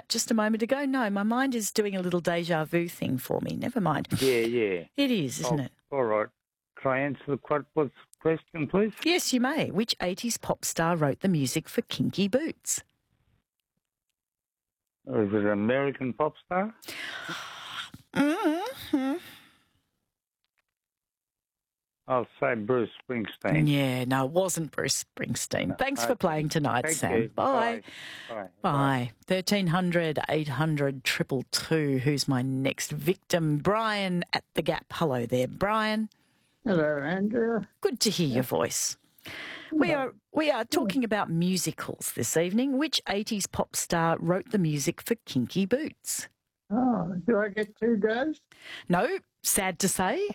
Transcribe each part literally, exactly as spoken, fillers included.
that just a moment ago? No, my mind is doing a little deja vu thing for me. Never mind. Yeah, yeah. It is, isn't oh, it? All right. Can I answer the que- what's the question, please? Yes, you may. Which eighties pop star wrote the music for Kinky Boots? Or is it an American pop star? Mm-hmm. I'll say Bruce Springsteen. Yeah, no, it wasn't Bruce Springsteen. No, Thanks okay. for playing tonight, Thank Sam. you. Bye. Bye. Bye. Bye. thirteen hundred, eight hundred, two two two. Who's my next victim? Brian at the Gap. Hello there, Brian. Hello, Andrea. Good to hear your voice. We are we are talking about musicals this evening. Which eighties pop star wrote the music for Kinky Boots? Oh, do I get two goes? No, sad to say.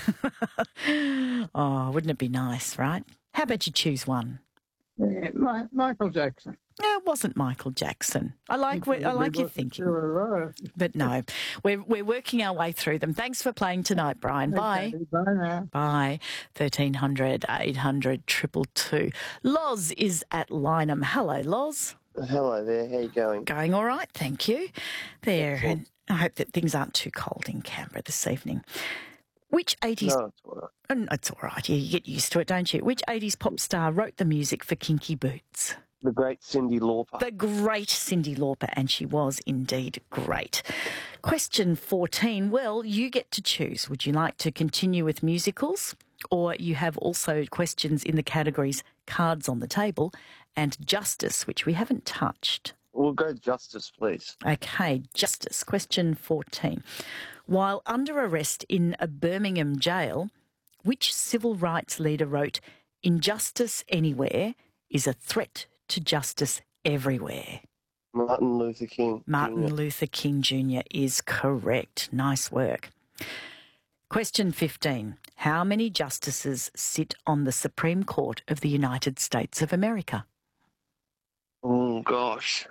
Oh, wouldn't it be nice, right? How about you choose one? Yeah, Mi- Michael Jackson. No, it wasn't Michael Jackson. I like what, I like your thinking, but no, we're we're working our way through them. Thanks for playing tonight, Brian. Bye. Okay, bye now. Bye. thirteen hundred, eight hundred, two two two. Loz is at Lynham. Hello, Loz. Hello there, how you going? Going all right, thank you. There, and I hope that things aren't too cold in Canberra this evening. Which eighties... No, it's all right. Oh, it's all right, yeah, you get used to it, don't you? Which eighties pop star wrote the music for Kinky Boots? The great Cyndi Lauper. The great Cyndi Lauper, and she was indeed great. Question fourteen. Well, you get to choose. Would you like to continue with musicals? Or you have also questions in the categories Cards on the Table and Justice, which we haven't touched. We'll go Justice, please. Okay, Justice. Question fourteen. While under arrest in a Birmingham jail, which civil rights leader wrote, "Injustice anywhere is a threat to justice everywhere"? Martin Luther King. Martin Junior Luther King Junior is correct. Nice work. Question fifteen. How many justices sit on the Supreme Court of the United States of America? Oh, gosh.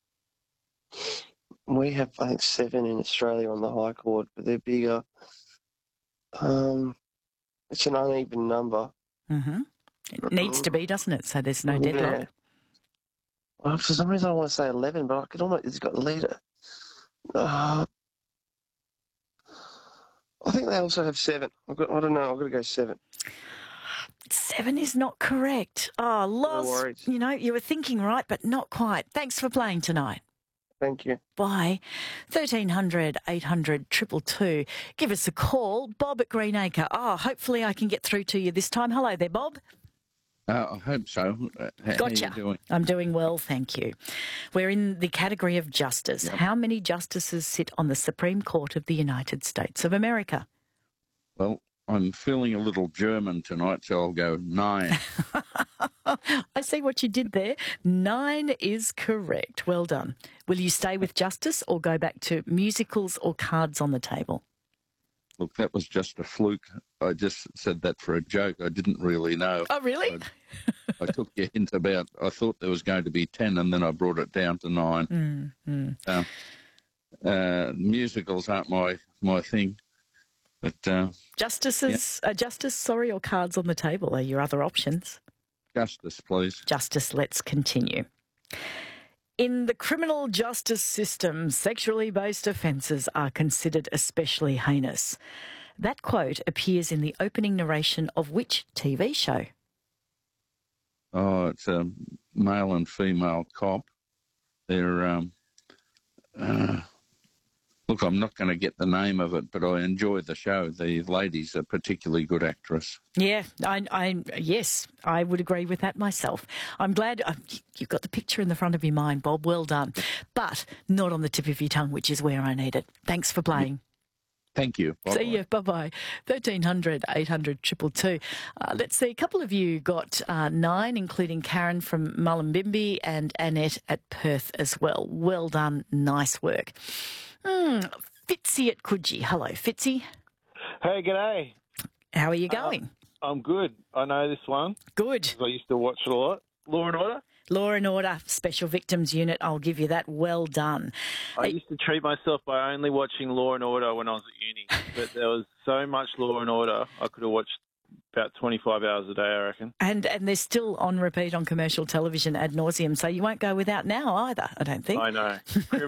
We have, I think, seven in Australia on the High Court, but they're bigger. Um, it's an uneven number. Mm-hmm. It needs to be, doesn't it? So there's no Yeah. deadlock. Well, for some reason I want to say eleven, but I could almost, it's got the leader. Uh, I think they also have seven. I've got, I don't know, I've got to go seven. Seven is not correct. Oh, Loz, worries. you know, you were thinking right, but not quite. Thanks for playing tonight. Thank you. Bye. thirteen hundred, eight hundred, two two two. Give us a call. Bob at Greenacre. Oh, hopefully I can get through to you this time. Hello there, Bob. Uh, I hope so. Uh, how Gotcha. How you doing? I'm doing well, thank you. We're in the category of justice. Yep. How many justices sit on the Supreme Court of the United States of America? Well, I'm feeling a little German tonight, so I'll go nine. I see what you did there. Nine is correct. Well done. Will you stay with justice or go back to musicals or Cards on the Table? Look, that was just a fluke. I just said that for a joke. I didn't really know. Oh, really? I, I took your hint about, I thought there was going to be ten, and then I brought it down to nine. Mm, mm. Um, uh, musicals aren't my, my thing. But uh, Justices, uh, justice, sorry, or Cards on the Table are your other options. justice, please. Justice, let's continue. In the criminal justice system, sexually based offences are considered especially heinous. That quote appears in the opening narration of which T V show? Oh, it's a male and female cop. They're, um, uh, look, I'm not going to get the name of it, but I enjoy the show. The lady's a particularly good actress. Yeah, I, I, yes, I would agree with that myself. I'm glad uh, you've got the picture in the front of your mind, Bob. Well done. But not on the tip of your tongue, which is where I need it. Thanks for playing. Thank you. Bye-bye. See you. Bye-bye. thirteen hundred, eight hundred, two two two. Uh, let's see. A couple of you got uh, nine, including Karen from Mullumbimby and Annette at Perth as well. Well done. Nice work. Hmm. Fitzy at Coogee. Hello, Fitzy. Hey, g'day. How are you going? Uh, I'm good. I know this one. Good. I used to watch it a lot. Law and Order. Law and Order, Special Victims Unit. I'll give you that. Well done. I Hey, used to treat myself by only watching Law and Order when I was at uni, but there was so much Law and Order, I could have watched about twenty-five hours a day, I reckon. and and they're still on repeat on commercial television ad nauseum, so you won't go without now either, I don't think. I know.